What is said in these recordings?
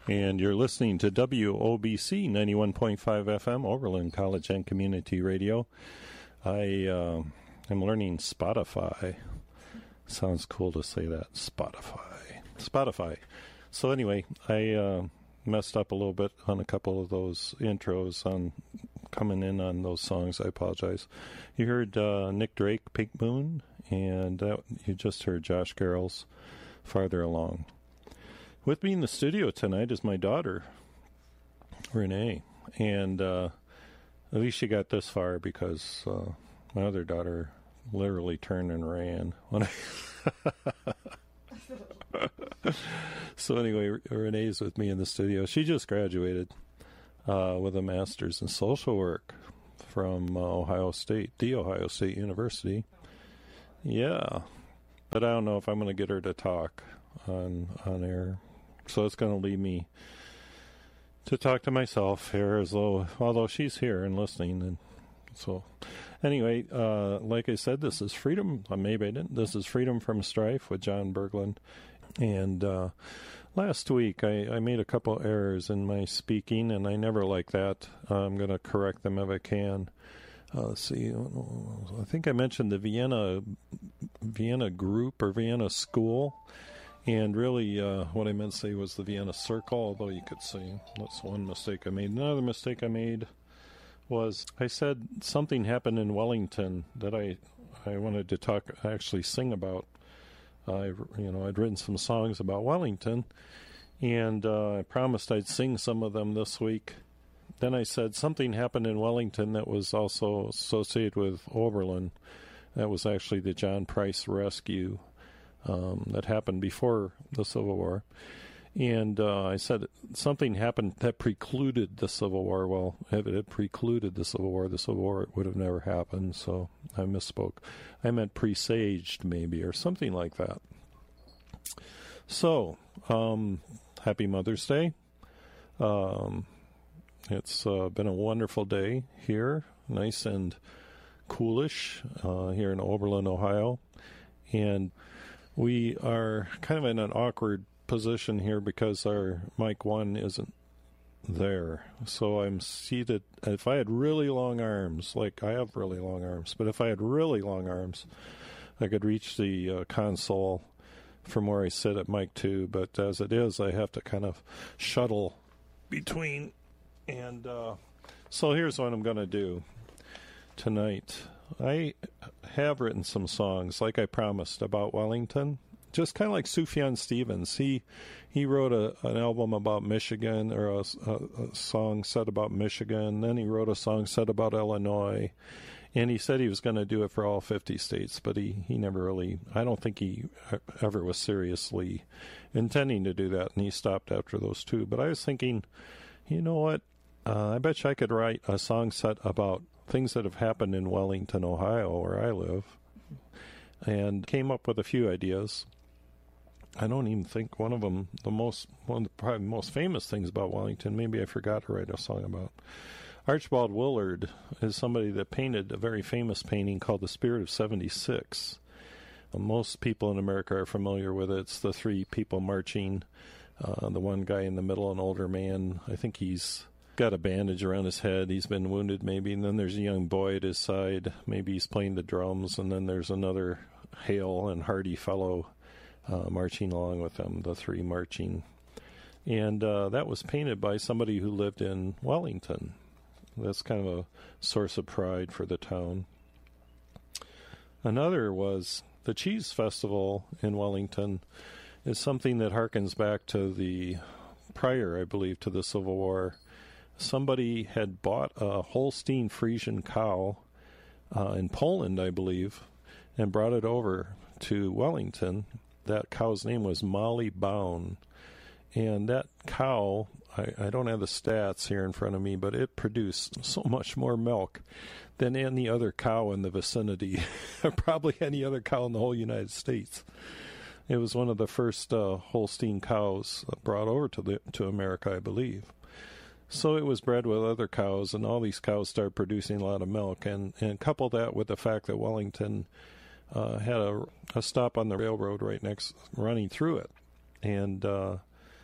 And you're listening to WOBC 91.5 FM, Oberlin College and Community Radio. I am learning Spotify. Sounds cool to say that, Spotify. So anyway, I messed up a little bit on a couple of those intros on coming in on those songs. I apologize. You heard Nick Drake, Pink Moon, and you just heard Josh Carroll's Farther Along. With me in the studio tonight is my daughter, Renee, and at least she got this far because my other daughter literally turned and ran when So anyway, Renee's with me in the studio. She just graduated with a master's in social work from Ohio State University. Yeah, but I don't know if I'm going to get her to talk on air. So it's going to leave me to talk to myself here, although she's here and listening. And so, anyway, like I said, this is Freedom. Maybe I didn't. This is Freedom from Strife with John Berglund. And last week I made a couple errors in my speaking, and I never like that. I'm going to correct them if I can. Let's see. I think I mentioned the Vienna group or Vienna school. And really, what I meant to say was the Vienna Circle, although you could say that's one mistake I made. Another mistake I made was I said something happened in Wellington that I wanted to actually sing about. I'd written some songs about Wellington, and I promised I'd sing some of them this week. Then I said something happened in Wellington that was also associated with Oberlin. That was actually the John Price Rescue. That happened before the Civil War. And I said something happened that precluded the Civil War. Well, if it had precluded the Civil War would have never happened, so I misspoke. I meant presaged, maybe, or something like that. So, happy Mother's Day. It's been a wonderful day here, nice and coolish here in Oberlin, Ohio. And we are kind of in an awkward position here because our mic 1 isn't there. So I'm seated. If I had really long arms, like I have really long arms, but if I had really long arms, I could reach the console from where I sit at mic 2. But as it is, I have to kind of shuttle between. And so here's what I'm going to do tonight. I have written some songs, like I promised, about Wellington. Just kind of like Sufjan Stevens. He wrote an album about Michigan, or a song set about Michigan. Then he wrote a song set about Illinois. And he said he was going to do it for all 50 states, but he never really, I don't think he ever was seriously intending to do that, and he stopped after those 2. But I was thinking, you know what? I bet you I could write a song set about things that have happened in Wellington, Ohio, where I live, and came up with a few ideas. I don't even think one of them, one of the probably most famous things about Wellington, maybe I forgot to write a song about. Archibald Willard is somebody that painted a very famous painting called The Spirit of 76. Most people in America are familiar with it. It's the 3 people marching, the one guy in the middle, an older man. I think he's got a bandage around his head. He's been wounded maybe. And then there's a young boy at his side. Maybe he's playing the drums. And then there's another hale and hearty fellow marching along with them, the 3 marching. And that was painted by somebody who lived in Wellington. That's kind of a source of pride for the town. Another was the Cheese Festival in Wellington is something that harkens back to the prior, I believe, to the Civil War. Somebody had bought a Holstein Friesian cow in Poland, I believe, and brought it over to Wellington. That cow's name was Molly Baun. And that cow, I don't have the stats here in front of me, but it produced so much more milk than any other cow in the vicinity, probably any other cow in the whole United States. It was one of the first Holstein cows brought over to America, I believe. So it was bred with other cows, and all these cows started producing a lot of milk. And couple that with the fact that Wellington had a stop on the railroad right next, running through it. And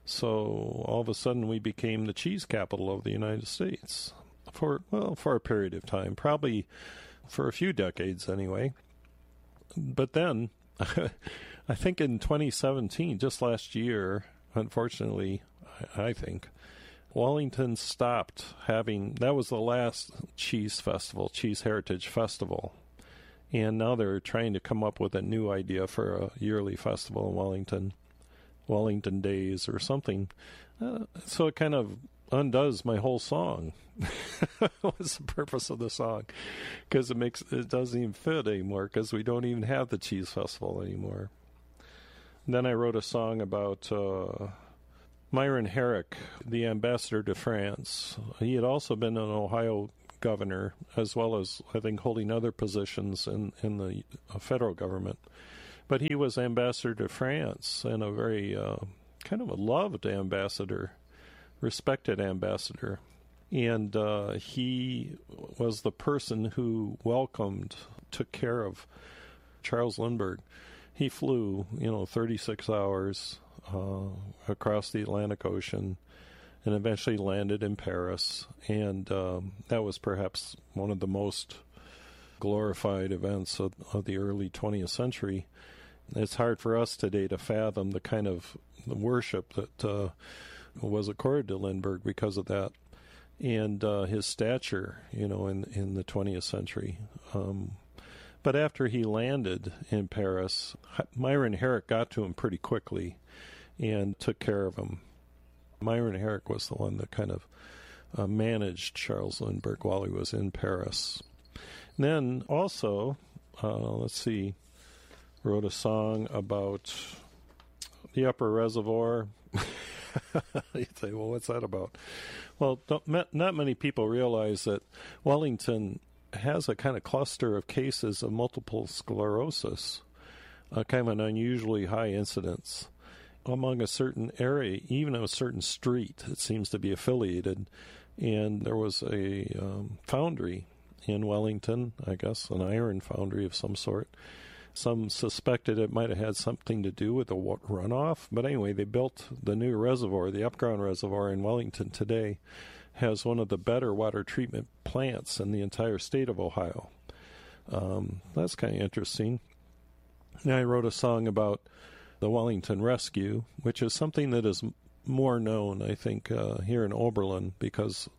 So all of a sudden we became the cheese capital of the United States for a period of time, probably for a few decades anyway. But then, I think in 2017, just last year, unfortunately, I think, Wellington stopped having, that was the last cheese festival, Cheese Heritage Festival. And now they're trying to come up with a new idea for a yearly festival in Wellington Days or something. So it kind of undoes my whole song. What's the purpose of the song? Because it doesn't even fit anymore, because we don't even have the cheese festival anymore. And then I wrote a song about Myron Herrick, the ambassador to France. He had also been an Ohio governor, as well as, I think, holding other positions in the federal government. But he was ambassador to France, and a very kind of a loved ambassador, respected ambassador. And he was the person who took care of Charles Lindbergh. He flew, 36 hours across the Atlantic Ocean and eventually landed in Paris. And that was perhaps one of the most glorified events of the early 20th century. It's hard for us today to fathom the kind of worship that was accorded to Lindbergh because of that, and his stature, in the 20th century. But after he landed in Paris, Myron Herrick got to him pretty quickly and took care of him. Myron Herrick was the one that kind of managed Charles Lindbergh while he was in Paris. And then also, wrote a song about the Upper Reservoir. You say, well, what's that about? Well, not many people realize that Wellington has a kind of cluster of cases of multiple sclerosis, kind of an unusually high incidence among a certain area, even a certain street. It seems to be affiliated. And there was a foundry in Wellington, I guess, an iron foundry of some sort. Some suspected it might have had something to do with the runoff. But anyway, they built the new reservoir. The Upground Reservoir in Wellington today has one of the better water treatment plants in the entire state of Ohio. That's kind of interesting. Now, I wrote a song about the Wellington Rescue, which is something that is more known, I think, here in Oberlin, because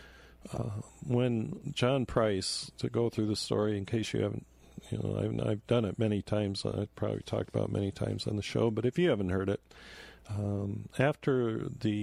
when John Price, to go through the story in case you haven't, I've done it many times. I've probably talked about it many times on the show, but if you haven't heard it, after the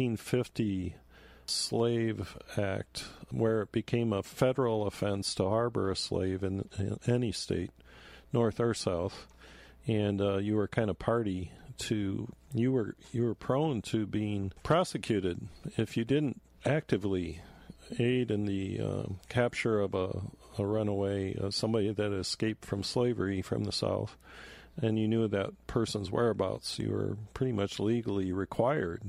1850 Slave Act, where it became a federal offense to harbor a slave in any state, north or south, and you were kind of party to, you were prone to being prosecuted if you didn't actively aid in the capture of a runaway, somebody that escaped from slavery from the South, and you knew that person's whereabouts. You were pretty much legally required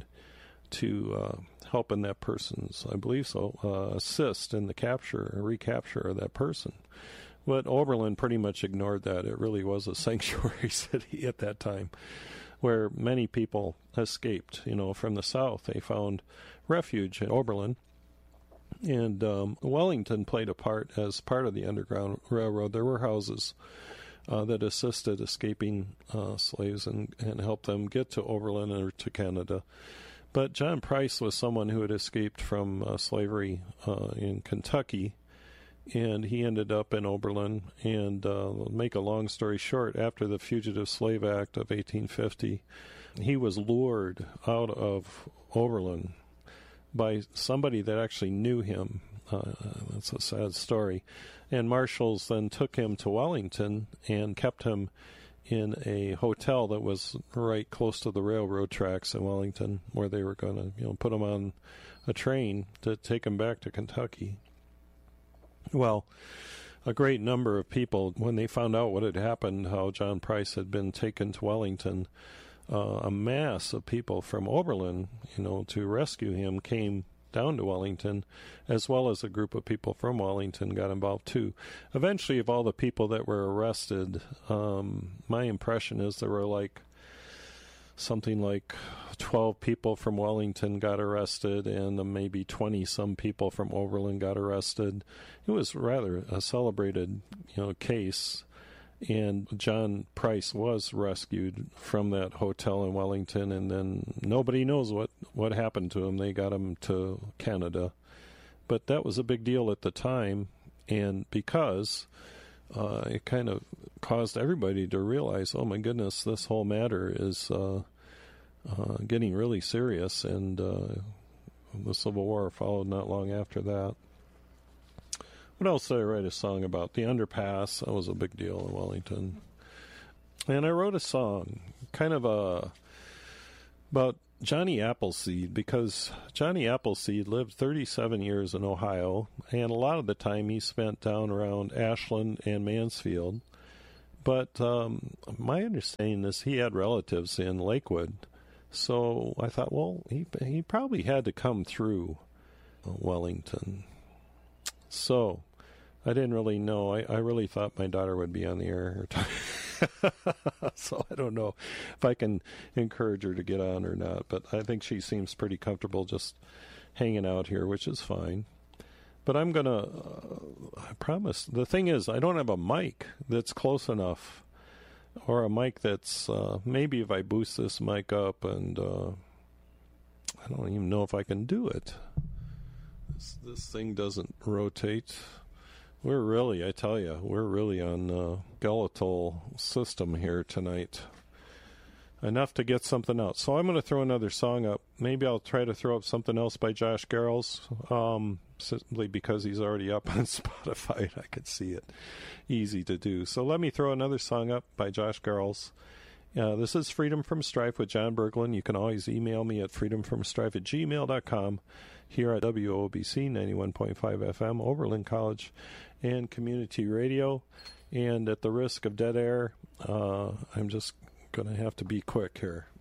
to help in that person's, I believe so, assist in the capture or recapture of that person. But Oberlin pretty much ignored that. It really was a sanctuary city at that time, where many people escaped, from the South. They found refuge in Oberlin. And Wellington played a part as part of the Underground Railroad. There were houses that assisted escaping slaves and helped them get to Oberlin or to Canada. But John Price was someone who had escaped from slavery in Kentucky, and he ended up in Oberlin. And make a long story short, after the Fugitive Slave Act of 1850, he was lured out of Oberlin by somebody that actually knew him. That's a sad story. And marshals then took him to Wellington and kept him in a hotel that was right close to the railroad tracks in Wellington, where they were going to, put him on a train to take him back to Kentucky. Well, a great number of people, when they found out what had happened, how John Price had been taken to Wellington, a mass of people from Oberlin, to rescue him came down to Wellington, as well as a group of people from Wellington got involved too. Eventually, of all the people that were arrested, my impression is there were something like 12 people from Wellington got arrested, and maybe 20-some people from Oberlin got arrested. It was rather a celebrated, case. And John Price was rescued from that hotel in Wellington, and then nobody knows what happened to him. They got him to Canada. But that was a big deal at the time, and because it kind of caused everybody to realize, oh my goodness, this whole matter is getting really serious, and the Civil War followed not long after that. What else did I write a song about? The underpass. That was a big deal in Wellington. And I wrote a song kind of about Johnny Appleseed, because Johnny Appleseed lived 37 years in Ohio, and a lot of the time he spent down around Ashland and Mansfield. But my understanding is he had relatives in Lakewood. So I thought, well, he probably had to come through Wellington. So I didn't really know. I really thought my daughter would be on the air. So I don't know if I can encourage her to get on or not. But I think she seems pretty comfortable just hanging out here, which is fine. But I'm going to, I promise. The thing is, I don't have a mic that's close enough, or a mic that's, maybe if I boost this mic up, and I don't even know if I can do it. This thing doesn't rotate. We're really, I tell you, we're really on skeletal system here tonight. Enough to get something out. So I'm going to throw another song up. Maybe I'll try to throw up something else by Josh Garrels, simply because he's already up on Spotify. I could see it. Easy to do. So let me throw another song up by Josh Garrels. This is Freedom from Strife with John Berglund. You can always email me at freedomfromstrife@gmail.com. Here at WOBC 91.5 FM, Oberlin College and Community Radio. And at the risk of dead air, I'm just going to have to be quick here.